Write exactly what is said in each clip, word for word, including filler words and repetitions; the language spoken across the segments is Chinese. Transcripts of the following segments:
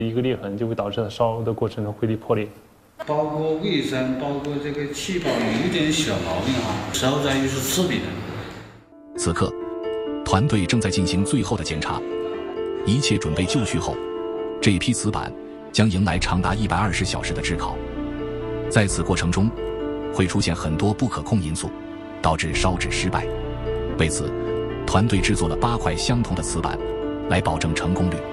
一个裂痕就会导致它烧的过程中会破裂。 包括卫生，包括这个气泡有一点小毛病哈，烧在于是刺鼻的。 此刻，团队正在进行最后的检查，一切准备就绪后，这批瓷板将迎来长达一百二十小时的炙烤。在此过程中，会出现很多不可控因素，导致烧制失败。为此，团队制作了八块相同的瓷板，来保证成功率。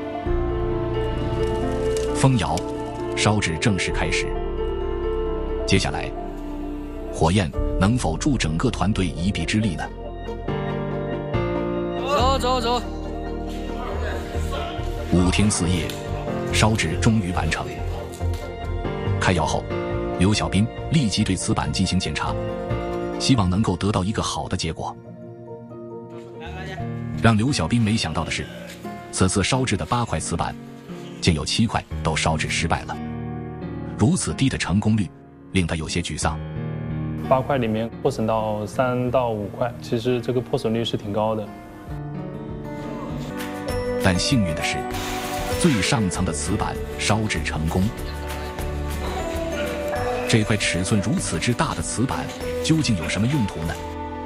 封窑，烧制正式开始。接下来，火焰能否助整个团队一臂之力呢？ 走走走！ 五天四夜，烧制终于完成。开窑后，刘小斌立即对瓷板进行检查，希望能够得到一个好的结果。让刘小斌没想到的是，此次烧制的八块瓷板，竟有七块都烧制失败了。如此低的成功率，令他有些沮丧。 八块里面破损到三到五块，其实这个破损率是挺高的。 但幸运的是，最上层的瓷板烧制成功。这块尺寸如此之大的瓷板究竟有什么用途呢？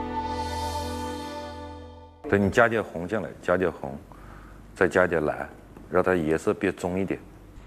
等你加点红进来，加点红，再加点蓝，让它颜色变棕一点。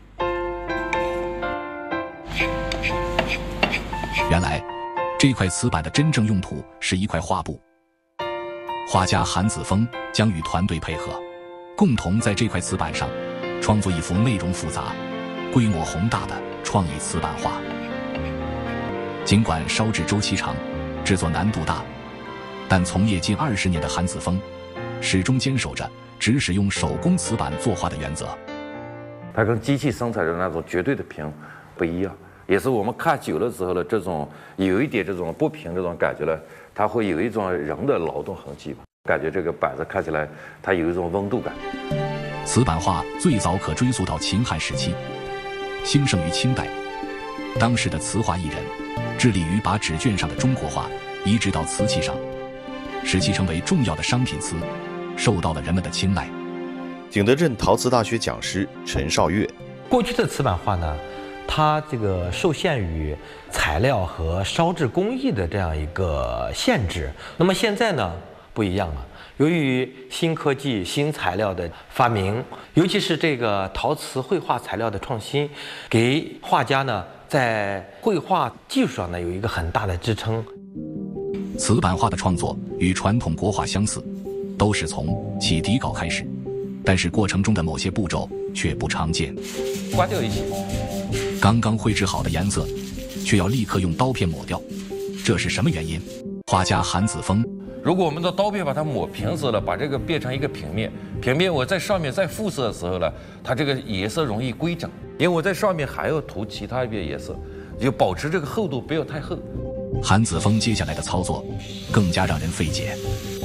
原来，这块瓷板的真正用途是一块画布。画家韩子峰将与团队配合，共同在这块瓷板上创作一幅内容复杂、规模宏大的创意瓷板画。尽管烧制周期长，制作难度大，但从业近二十年的韩子峰始终坚守着只使用手工瓷板作画的原则。 它跟机器生产的那种绝对的平不一样，也是我们看久了之后呢，这种有一点这种不平这种感觉呢，它会有一种人的劳动痕迹吧，感觉这个板子看起来它有一种温度感。 瓷板画最早可追溯到秦汉时期，兴盛于清代。当时的瓷画艺人致力于把纸卷上的中国画移植到瓷器上，使其成为重要的商品瓷，受到了人们的青睐。 景德镇陶瓷大学讲师陈少月， 过去的瓷板画呢，它这个受限于材料和烧制工艺的这样一个限制。那么现在呢，不一样了。由于新科技、新材料的发明，尤其是这个陶瓷绘画材料的创新，给画家呢在绘画技术上呢有一个很大的支撑。 瓷板画的创作与传统国画相似，都是从起底稿开始，但是过程中的某些步骤却不常见。 刮掉一些， 刚刚绘制好的颜色，却要立刻用刀片抹掉，这是什么原因？画家韩子峰。 如果我们的刀片把它抹平色了，把这个变成一个平面，平面我在上面再复色的时候呢，它这个颜色容易规整，因为我在上面还要涂其他一边颜色，就保持这个厚度不要太厚。 韩子峰接下来的操作更加让人费解。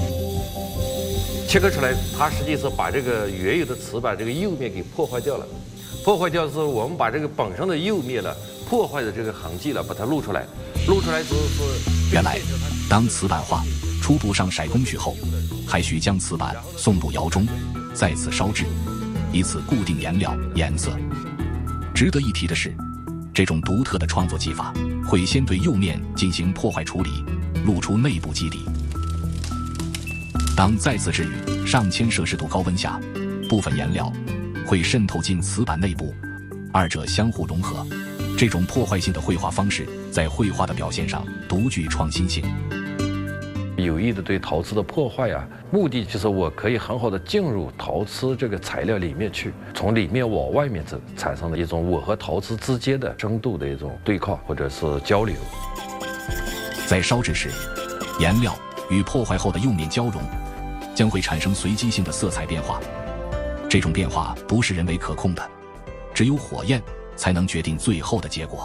切割出来，它实际是把这个原有的瓷板这个釉面给破坏掉了，破坏掉之后，我们把这个本身的釉面呢破坏的这个痕迹了，把它露出来，露出来之后是原来，当瓷板画初步上色工序后，还需将瓷板送入窑中，再次烧制，以此固定颜料、颜色。值得一提的是，这种独特的创作技法会先对釉面进行破坏处理，露出内部基底。当再次置于上千摄氏度高温下，部分颜料会渗透进瓷板内部，二者相互融合。这种破坏性的绘画方式在绘画的表现上独具创新性。 有意的对陶瓷的破坏啊，目的就是我可以很好的进入陶瓷这个材料里面去，从里面往外面走，产生了一种我和陶瓷之间的深度的一种对抗或者是交流。 在烧制时，颜料与破坏后的釉面交融，将会产生随机性的色彩变化。这种变化不是人为可控的，只有火焰才能决定最后的结果。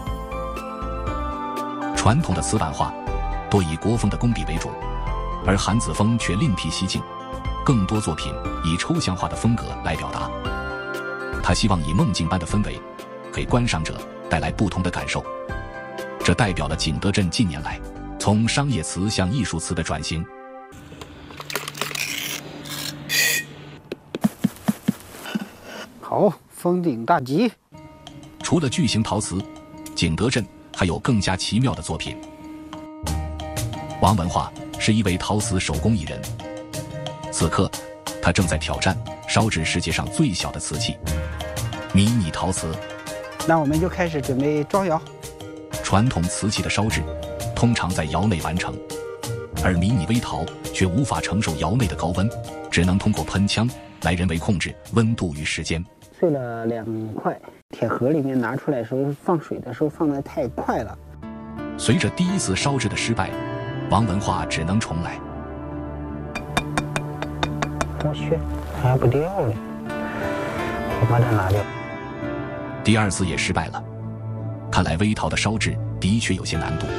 传统的瓷板画多以国风的工笔为主，而韩子峰却另辟蹊径，更多作品以抽象化的风格来表达。他希望以梦境般的氛围，给观赏者带来不同的感受。这代表了景德镇近年来从商业瓷向艺术瓷的转型。 好， 峰顶大吉。 除了巨型陶瓷，景德镇还有更加奇妙的作品。王文化是一位陶瓷手工艺人，此刻他正在挑战烧制世界上最小的瓷器——迷你陶瓷。 那我们就开始准备装窑。 传统瓷器的烧制通常在窑内完成，而迷你微陶却无法承受窑内的高温，只能通过喷枪来人为控制温度与时间。 碎了两块，铁盒里面拿出来的时候放水的时候放得太快了。 随着第一次烧制的失败，王文化只能重来。 我去，它还不掉了，我把它拿掉。 第二次也失败了，看来微陶的烧制的确有些难度。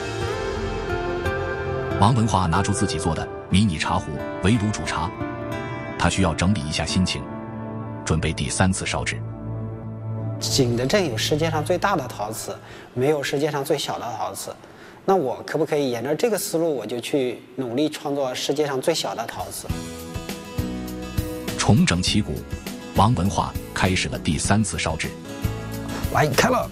王文化拿出自己做的迷你茶壶，围炉煮茶。他需要整理一下心情，准备第三次烧制。 景德镇有世界上最大的陶瓷，没有世界上最小的陶瓷。那我可不可以沿着这个思路，我就去努力创作世界上最小的陶瓷？ 重整旗鼓，王文化开始了第三次烧制。 来，开了。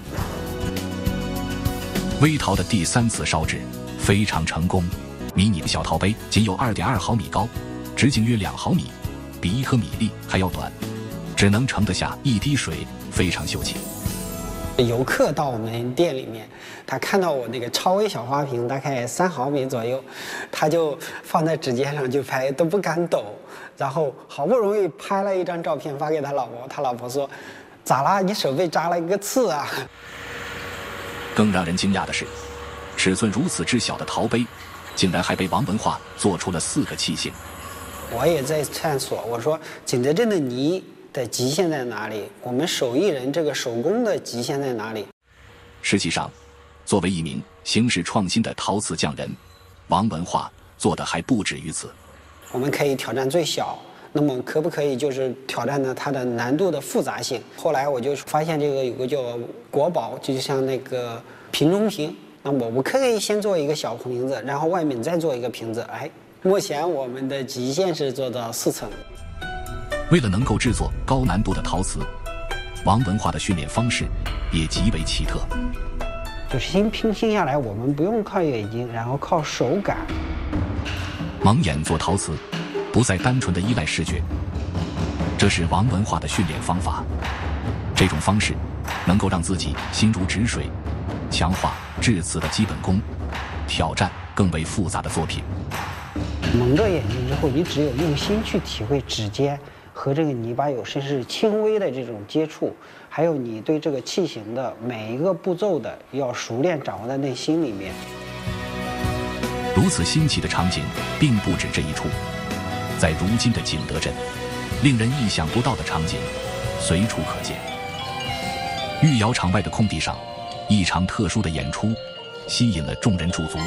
微陶的第三次烧制非常成功。迷你的小陶杯仅有 二点二毫米高，直径约两毫米，比一颗米粒还要短，只能盛得下一滴水，非常秀气。 游客到我们店里面，他看到我那个超微小花瓶，大概三毫米左右，他就放在指尖上就拍，都不敢抖。然后好不容易拍了一张照片发给他老婆，他老婆说：“咋啦？你手被扎了一个刺啊？” 更让人惊讶的是，尺寸如此之小的陶杯，竟然还被王文化做出了四个器型。 我也在探索，我说景德镇的泥的极限在哪里？我们手艺人这个手工的极限在哪里？ 实际上，作为一名形式创新的陶瓷匠人，王文化做的还不止于此。 我们可以挑战最小，那么可不可以就是挑战呢它的难度的复杂性？后来我就发现这个有个叫国宝，就像那个瓶中瓶。那么我可以先做一个小瓶子，然后外面再做一个瓶子。哎，目前我们的极限是做到四层。 为了能够制作高难度的陶瓷，王文化的训练方式也极为奇特。 就是先拼拼下来，我们不用靠眼睛，然后靠手感。 蒙眼做陶瓷，不再单纯的依赖视觉，这是王文化的训练方法。这种方式能够让自己心如止水，强化制瓷的基本功，挑战更为复杂的作品。 蒙着眼睛之后，你只有用心去体会指尖和这个泥巴有甚至轻微的这种接触，还有你对这个器型的每一个步骤的要熟练掌握在内心里面。 如此新奇的场景并不止这一处，在如今的景德镇，令人意想不到的场景随处可见。御窑场外的空地上，一场特殊的演出吸引了众人驻足。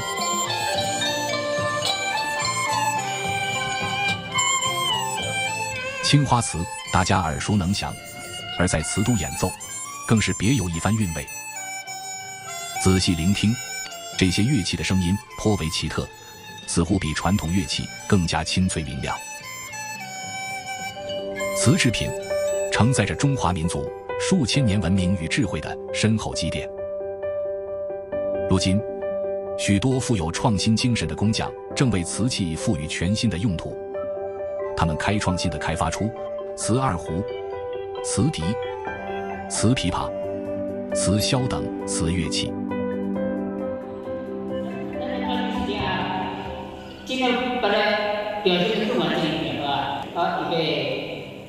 青花瓷大家耳熟能详，而在瓷中演奏更是别有一番韵味。仔细聆听，这些乐器的声音颇为奇特，似乎比传统乐器更加清脆明亮。瓷制品承载着中华民族数千年文明与智慧的深厚积淀。如今，许多富有创新精神的工匠正为瓷器赋予全新的用途。他们开创性地开发出瓷二胡、瓷笛、瓷琵琶、瓷箫等瓷乐器。 尽量把它表现得更完整一点，是吧？好，预备。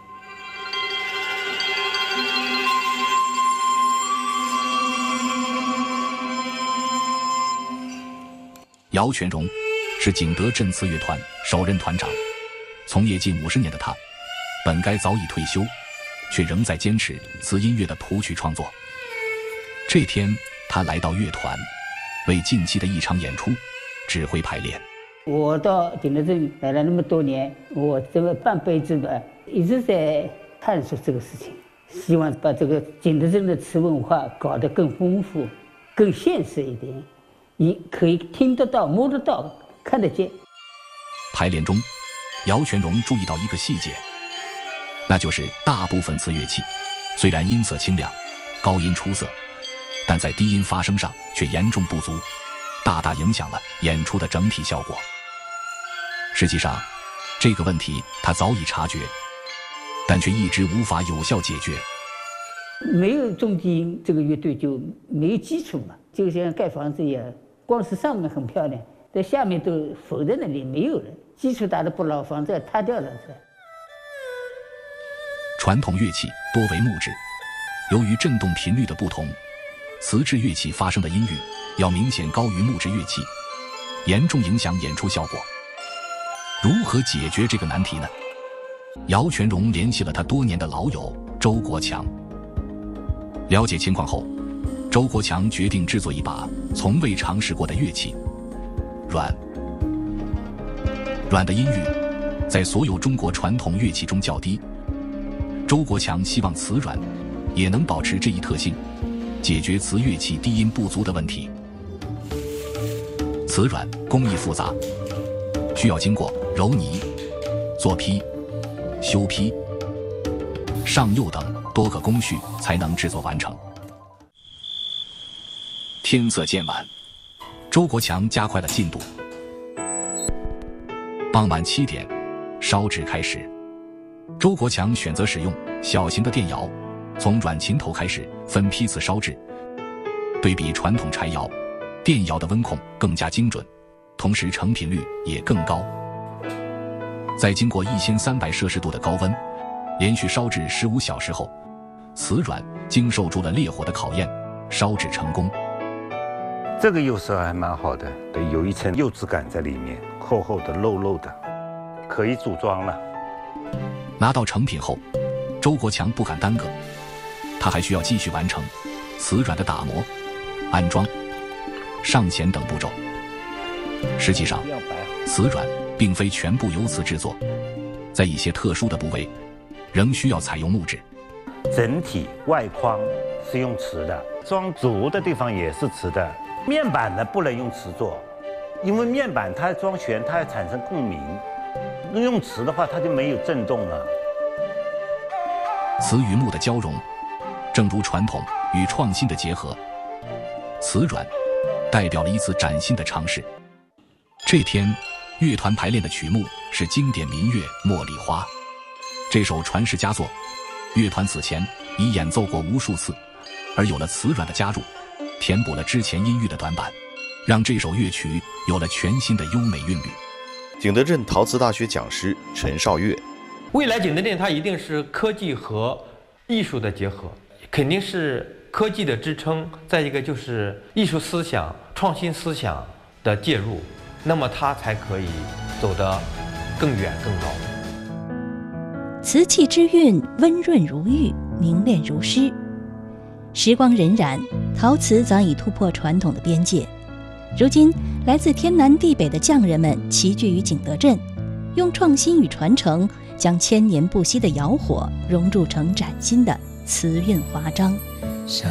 姚全荣是景德镇瓷乐团首任团长，从业近五十年的他，本该早已退休，却仍在坚持瓷音乐的谱曲创作。这天，他来到乐团，为近期的一场演出指挥排练。 我到景德镇来了那么多年，我这个半辈子的一直在探索这个事情，希望把这个景德镇的瓷文化搞得更丰富、更现实一点，你可以听得到、摸得到、看得见。 排练中，姚全荣注意到一个细节： 那就是大部分瓷乐器虽然音色清亮，高音出色，但在低音发声上却严重不足，大大影响了演出的整体效果。实际上，这个问题他早已察觉，但却一直无法有效解决。 没有重低音，这个乐队就没有基础嘛，就像盖房子一样，光是上面很漂亮，在下面都浮在那里，没有了，基础打得不牢，房子要塌掉了。 传统乐器多为木质，由于振动频率的不同，瓷质乐器发生的音域要明显高于木质乐器，严重影响演出效果。如何解决这个难题呢？姚全荣联系了他多年的老友周国强。了解情况后，周国强决定制作一把从未尝试过的乐器——阮。阮的音域在所有中国传统乐器中较低，周国强希望瓷阮也能保持这一特性，解决瓷乐器低音不足的问题。瓷阮工艺复杂，需要经过揉泥、做坯、修坯、上釉等多个工序才能制作完成。天色渐晚，周国强加快了进度。傍晚七点，烧制开始。周国强选择使用小型的电窑，从软琴头开始分批次烧制。对比传统柴窑，电窑的温控更加精准，同时成品率也更高。在经过一千三百摄氏度的高温，连续烧制十五小时后，瓷阮经受住了烈火的考验，烧制成功。 这个釉色还蛮好的，对，有一层釉质感在里面，厚厚的、肉肉的，可以组装了。 拿到成品后，周国强不敢耽搁，他还需要继续完成瓷阮的打磨、安装、上钳等步骤。实际上，瓷阮并非全部由瓷制作，在一些特殊的部位，仍需要采用木质。 整体外框是用瓷的，装足的地方也是瓷的。面板呢不能用瓷做，因为面板它装旋，它要产生共鸣。用瓷的话，它就没有震动了。 瓷与木的交融，正如传统与创新的结合，瓷阮代表了一次崭新的尝试。这天，乐团排练的曲目是经典民乐《茉莉花》。这首传世佳作，乐团此前已演奏过无数次，而有了瓷阮的加入，填补了之前音域的短板，让这首乐曲有了全新的优美韵律。 景德镇陶瓷大学讲师陈少月， 未来景德镇它一定是科技和艺术的结合，肯定是科技的支撑，再一个就是艺术思想、创新思想的介入，那么它才可以走得更远更高。 瓷器之韵温润如玉，凝练如诗。时光荏苒，陶瓷早已突破传统的边界。如今，来自天南地北的匠人们齐聚于景德镇，用创新与传承，将千年不息的窑火融铸成崭新的瓷韵华章。